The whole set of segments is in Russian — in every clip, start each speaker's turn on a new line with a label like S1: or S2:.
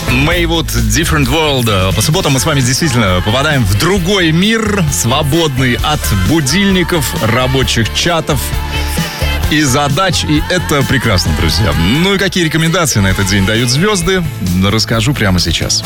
S1: Maywood, Different World. По субботам мы с вами действительно попадаем в другой мир, свободный от будильников, рабочих чатов и задач. И это прекрасно, друзья. Ну и какие рекомендации на этот день дают звезды, расскажу прямо сейчас.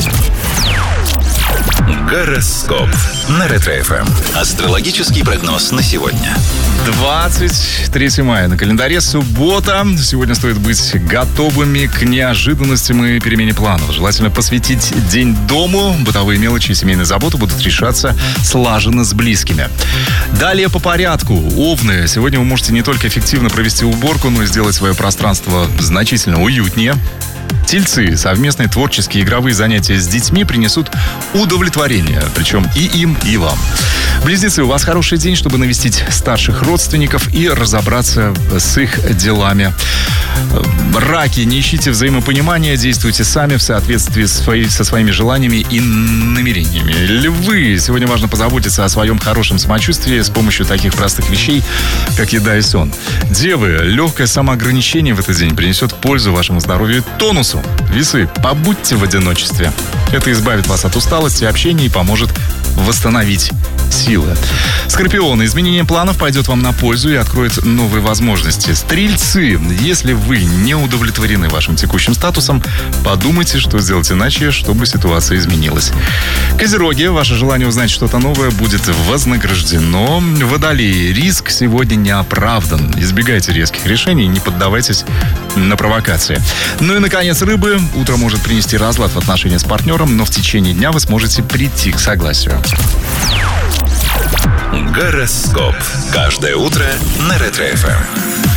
S2: Гороскоп на Ретро-ФМ. Астрологический прогноз на сегодня.
S1: 23 мая на календаре, суббота. Сегодня стоит быть готовыми к неожиданностям и перемене планов. Желательно посвятить день дому. Бытовые мелочи и семейные заботы будут решаться слаженно с близкими. Далее по порядку. Овны. Сегодня вы можете не только эффективно провести уборку, но и сделать свое пространство значительно уютнее. Тельцы. Совместные творческие игровые занятия с детьми принесут удовлетворение. Причем и им, и вам. Близнецы, у вас хороший день, чтобы навестить старших родственников и разобраться с их делами. Раки, не ищите взаимопонимания, действуйте сами в соответствии со своими желаниями и намерениями. Львы, сегодня важно позаботиться о своем хорошем самочувствии с помощью таких простых вещей, как еда и сон. Девы, легкое самоограничение в этот день принесет пользу вашему здоровью и тонусу. Весы, побудьте в одиночестве. Это избавит вас от усталости, общения и поможет восстановить силы. Скорпионы, изменение планов пойдет вам на пользу и откроет новые возможности. Стрельцы, если вы не удовлетворены вашим текущим статусом, подумайте, что сделать иначе, чтобы ситуация изменилась. Козероги, ваше желание узнать что-то новое будет вознаграждено. Водолеи, риск сегодня не оправдан. Избегайте резких решений, не поддавайтесь на провокации. Ну и, наконец, рыбы. Утро может принести разлад в отношениях с партнером, но в течение дня вы сможете прийти к согласию.
S2: Гороскоп. Каждое утро на Ретро-ФМ.